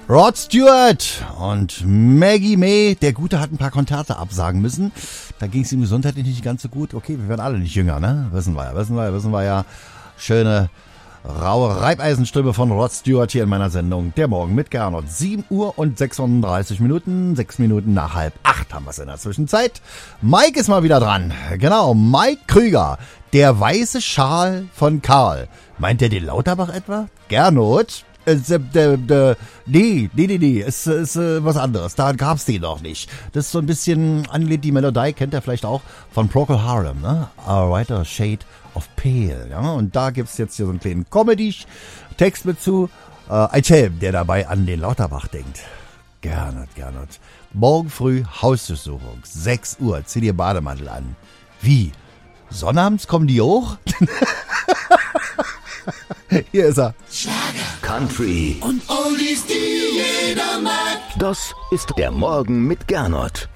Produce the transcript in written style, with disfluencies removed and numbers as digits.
Rod Stewart und Maggie May. Der Gute hat ein paar Konzerte absagen müssen. Da ging es ihm gesundheitlich nicht ganz so gut. Okay, wir werden alle nicht jünger, ne? Wissen wir ja. Schöne, raue Reibeisenstimme von Rod Stewart hier in meiner Sendung. Der Morgen mit Gernot. 7 Uhr und 36 Minuten. 6 Minuten nach 7:30 haben wir es in der Zwischenzeit. Mike ist mal wieder dran. Genau, Mike Krüger. Der weiße Schal von Karl. Meint der den Lauterbach etwa? Gernot? Nee, ist was anderes. Da gab's den noch nicht. Das ist so ein bisschen angelehnt, die Melodie kennt ihr vielleicht auch von Procol Harum, ne? A Whiter Shade of Pale, ja? Und da gibt's jetzt hier so einen kleinen Comedy-Text mit zu. Ein Schelm, der dabei an den Lauterbach denkt. Gernot. Morgen früh Hausdurchsuchung, 6 Uhr, zieh dir Bademantel an. Wie? Sonnabends kommen die hoch? Hier ist er. Schlager, Country und Oldies, die jeder mag. Das ist der Morgen mit Gernot.